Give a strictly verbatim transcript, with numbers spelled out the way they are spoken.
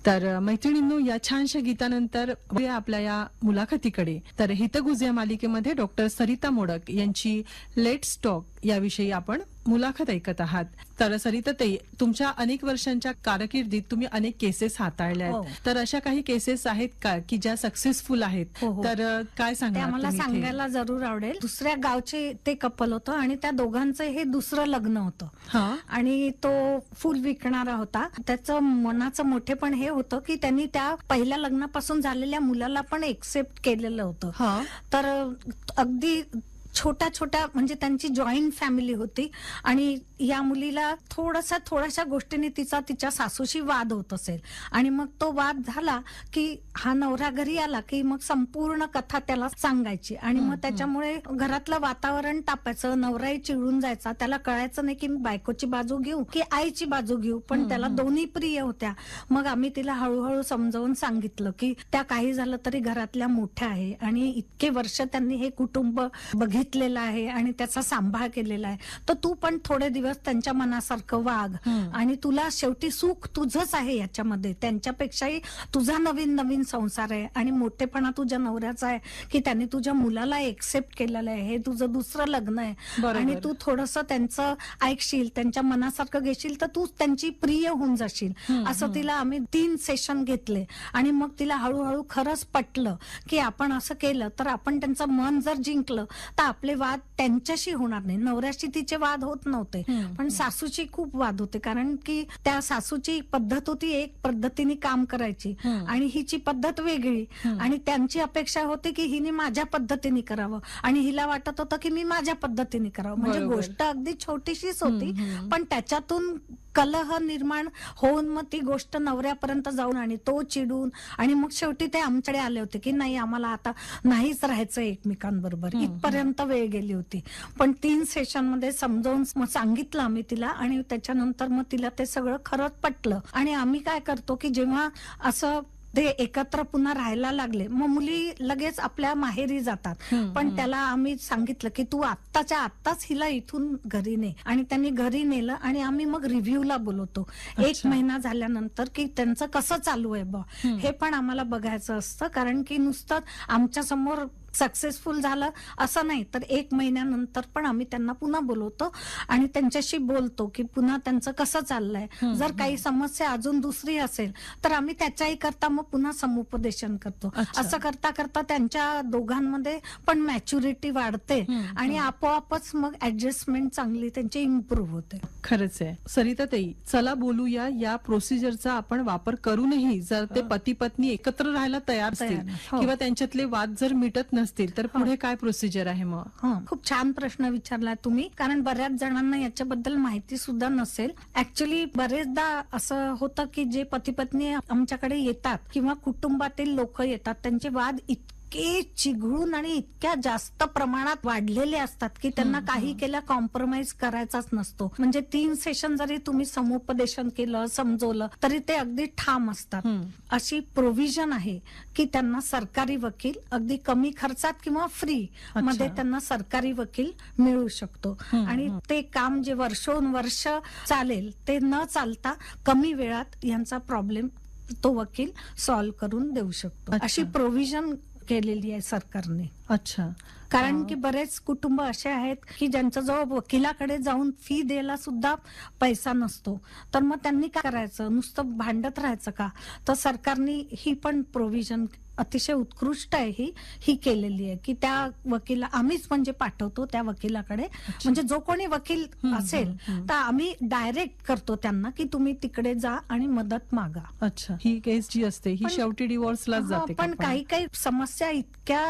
तर मैत्रिणींनो, या छानशा गीतानंतर वळूया आपल्या या मुलाखतीकडे. तर हितगुज या मालिकेमध्ये डॉक्टर सरिता मोडक यांची लेट्स टॉक याविषयी आपण मुलाखत ऐकत आहात. तर सरिता ताई, तुमच्या अनेक वर्षांच्या कारकिर्दीत तुम्ही अनेक केसेस हाताळल्या आहेत. हो. तर अशा काही केसेस आहेत का की ज्या सक्सेसफुल आहेत? हो, हो. तर अ, काय ते सांगणार आम्हाला तुम्ही इथे? सांगायला जरूर आवडेल. दुसऱ्या गावचे ते कपल होतं आणि त्या दोघांचं हे दुसरं लग्न होतं हा. आणि तो फुल विकणारा होता. त्याचं मनाचं मोठेपण हे होतं की त्यांनी त्या पहिल्या लग्नापासून झालेल्या मुलाला पण एक्सेप्ट केलेलं होतं. हा. तर अगदी छोट्या छोट्या म्हणजे त्यांची जॉईंट फॅमिली होती आणि या मुलीला थोडासा थोड्याशा गोष्टीने तिचा तिच्या सासूशी वाद होत असेल आणि मग तो वाद झाला की हा नवरा घरी आला की मग संपूर्ण कथा त्याला सांगायची आणि मग त्याच्यामुळे घरातलं वातावरण तापायचं. नवराही चिडून जायचा. त्याला कळायचं नाही की मी बायकोची बाजू घेऊ की आईची बाजू घेऊ, पण त्याला दोन्ही प्रिय होत्या. मग आम्ही तिला हळूहळू समजावून सांगितलं की त्या काही झालं तरी घरातल्या मोठ्या आहे आणि इतके वर्ष त्यांनी हे कुटुंब बघितलेलं आहे आणि त्याचा सांभाळ केलेला आहे. तर तू पण थोडे दिवस त्यांच्या मनासारखं वाग आणि तुला शेवटी सुख तुझंच आहे याच्यामध्ये. त्यांच्यापेक्षाही तुझा नवीन नवीन संसार आहे आणि मोठेपणा तुझ्या नवऱ्याचा आहे की त्यांनी तुझ्या मुलाला एक्सेप्ट केलेलं आहे. हे तुझं दुसरं लग्न आहे बरोबर. आणि तू थोडस त्यांचं ऐकशील, त्यांच्या मनासारखं घेशील तर तू त्यांची प्रिय होऊन जाशील. असं तिला आम्ही तीन सेशन घेतले आणि मग तिला हळूहळू खरंच पटलं की आपण असं केलं तर आपण त्यांचं मन जर जिंकलं तर आपले वाद त्यांच्याशी होणार नाही. नवऱ्याशी तिचे वाद होत नव्हते पण सासूची खूप वाद होते, कारण की त्या सासूची पद्धत होती एक पद्धतीने काम करायची आणि हिची पद्धत वेगळी आणि त्यांची अपेक्षा होती की हिने माझ्या पद्धतीने करावं आणि हिला वाटत होतं की मी माझ्या पद्धतीने करावं. म्हणजे बरोबर. गोष्ट अगदी छोटीशीच होती पण त्याच्यातून कलह निर्माण होऊन मग ती गोष्ट नवऱ्यापर्यंत जाऊन आणि तो चिडून आणि मग शेवटी ते आमच्याकडे आले होते की नाही आम्हाला आता नाहीच राहायचं एकमेकांबरोबर. इथपर्यंत वेळ गेली होती पण तीन सेशन मध्ये समजावून मग सांगितलं आम्ही तिला आणि त्याच्यानंतर मग तिला ते सगळं खरंच पटलं. आणि आम्ही काय करतो की जेव्हा असं ते एकत्र पुन्हा राहायला लागले मग मुली लगेच आपल्या माहेरी जातात पण त्याला आम्ही सांगितलं की तू आत्ताच्या आत्ताच हिला इथून घरी ने आणि त्यांनी घरी नेलं आणि आम्ही मग रिव्ह्यूला बोलवतो एक महिना झाल्यानंतर की त्यांचं कसं चालू आहे बा हे पण आम्हाला बघायचं असतं, कारण की नुसतं आमच्या समोर सक्सेसफुल झालं असं नाही तर एक महिन्यानंतर पण आम्ही त्यांना पुन्हा बोलवतो आणि त्यांच्याशी बोलतो की पुन्हा त्यांचं कसं चाललंय. जर काही समस्या अजून दुसरी असेल तर आम्ही त्याच्याही करता मग पुन्हा समुपदेशन करतो. असं करता करता त्यांच्या दोघांमध्ये पण मॅच्युरिटी वाढते आणि आपोआपच मग ऍडजस्टमेंट चांगली त्यांची इम्प्रूव्ह होते. खरंच आहे. सरिता ताई, चला बोलूया या प्रोसिजरचा आपण वापर करूनही जर ते पती पत्नी एकत्र राहायला तयार असतील हो. किंवा त्यांच्यातले वाद जर मिटत नसतील तर पुढे काय प्रोसिजर आहे मग? खूप छान प्रश्न विचारलाय तुम्ही, कारण बऱ्याच जणांना याच्याबद्दल माहिती सुद्धा नसेल. ऍक्च्युली बरेचदा असं होतं की जे पती पत्नी आमच्याकडे येतात किंवा कुटुंबातील लोक येतात त्यांचे वाद इतके चिघळून आणि इतक्या जास्त प्रमाणात वाढलेले असतात की त्यांना काही केलं कॉम्प्रोमाइज करायचाच नसतो. म्हणजे तीन सेशन जरी तुम्ही समुपदेशन केलं समजवलं तरी ते अगदी ठाम असतात. अशी प्रोव्हिजन आहे की त्यांना सरकारी वकील अगदी कमी खर्चात किंवा फ्री मध्ये त्यांना सरकारी वकील मिळू शकतो आणि ते काम जे वर्षोनवर्ष चालेल ते न चालता कमी वेळात यांचा प्रॉब्लेम तो वकील सॉल्व्ह करून देऊ शकतो. अशी प्रोव्हिजन केलेली आहे सरकारने. अच्छा. कारण की बरेच कुटुंब असे आहेत की ज्यांचा जवळ वकिलाकडे जाऊन फी द्यायला सुद्धा पैसा नसतो, तर मग त्यांनी काय करायचं, नुसतं भांडत राहायचं का? तर सरकारने ही पण प्रोव्हिजन अतिशय उत्कृष्ट आहे ही ही केलेली आहे की त्या वकिला आम्हीच म्हणजे पाठवतो त्या वकिलाकडे. म्हणजे जो कोणी वकील असेल तर आम्ही डायरेक्ट करतो त्यांना की तुम्ही तिकडे जा आणि मदत मागा. अच्छा. ही केस जी असते ही शेवटी डिवोर्सलाच जाते का? पण काही काही समस्या इतक्या